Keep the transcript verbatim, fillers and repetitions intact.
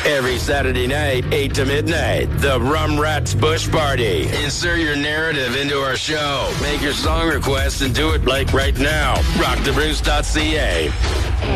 Every Saturday night, eight to midnight, the Rum Rats Bush Party. Insert your narrative into our show. Make your song request and do it like right now. rock the bruce dot c a.